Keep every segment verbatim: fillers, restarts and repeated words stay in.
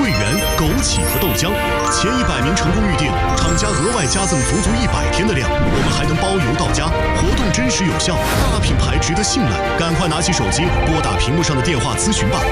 桂圆、枸杞和豆浆。前一百名成功预定，厂家额外加赠足足一百天的量，我们还能包邮到家。活动真实有效，大品牌值得信赖，赶快拿起手机拨打屏幕上的电话咨询吧。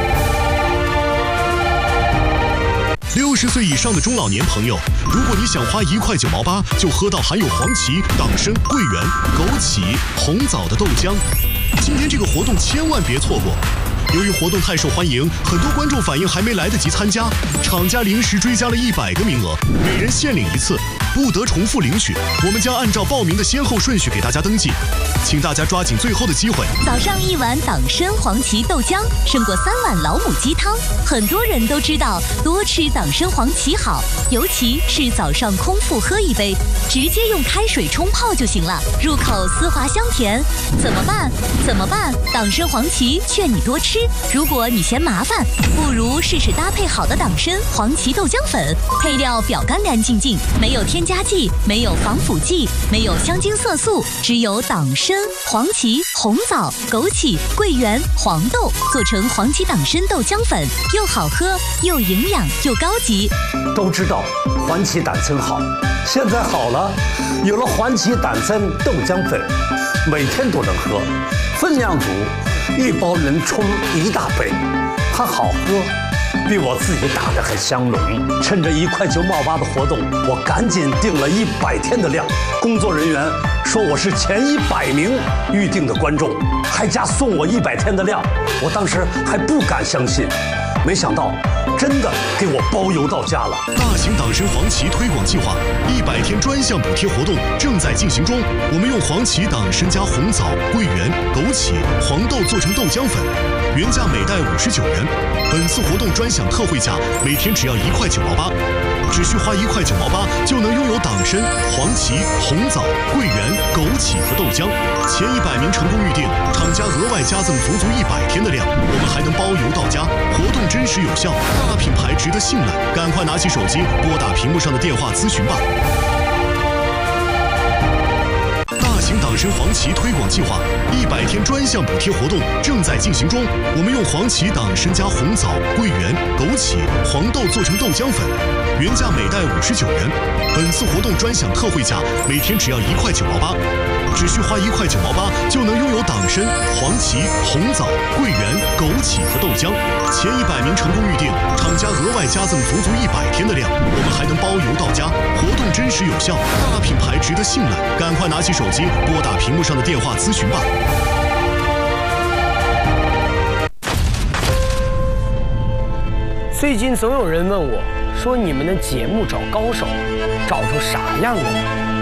六十岁以上的中老年朋友，如果你想花一块九毛八就喝到含有黄芪、党参、桂圆、枸杞、红枣的豆浆，今天这个活动千万别错过。由于活动太受欢迎，很多观众反映还没来得及参加，厂家临时追加了一百个名额，每人限领一次，不得重复领取。我们将按照报名的先后顺序给大家登记，请大家抓紧最后的机会。 早上一碗党参黄芪豆浆，胜过三碗老母鸡汤。很多人都知道多吃党参黄芪好，尤其是早上空腹喝一杯，直接用开水冲泡就行了，入口丝滑香甜。怎么办？怎么办？党参黄芪劝你多吃。如果你嫌麻烦，不如试试搭配好的党参黄芪豆浆粉，配料表干干净净，没有添加剂，没有防腐剂，没有香精色素，只有党参、黄芪、红枣、枸杞、桂圆、黄豆做成黄芪党参豆浆粉，又好喝又营养又高级。 都知道黄芪党参好，现在好了，有了黄芪党参豆浆粉，每天都能喝，分量足。一包能冲一大杯，它好喝，比我自己打的还香浓。趁着一块九毛八的活动，我赶紧订了一百天的量。工作人员说我是前一百名预定的观众，还加送我一百天的量。我当时还不敢相信，没想到真的给我包邮到家了。 大型党参黄芪推广计划一百天专项补贴活动正在进行中。我们用黄芪、党参加红枣、桂圆、枸杞、黄豆做成豆浆粉，原价每袋五十九元。本次活动专享特惠价，每天只要一块九毛八，只需花一块九毛八就能拥有党参、黄芪、红枣、桂圆、枸杞和豆浆。前一百名成功预定，厂家额外加赠足足一百天的量，我们还能包邮到家。活动真实有效，大品牌值得信赖，赶快拿起手机拨打屏幕上的电话咨询吧。大型党参黄芪推广计划一百天专项补贴活动正在进行中。我们用黄芪、党参加红枣、桂圆、枸杞、黄豆做成豆浆粉，原价每袋五十九元。本次活动专享特惠价，每天只要一块九毛八，只需花一块九毛八就能拥有党参、黄芪、红枣、桂圆、枸杞和豆浆。前一百名成功预定，厂家额外加赠足足一百天的量，我们还能包邮到家。活动真实有效，大品牌值得信赖，赶快拿起手机拨打屏幕上的电话咨询吧。 最近总有人问我，说你们的节目找高手，找出啥样的？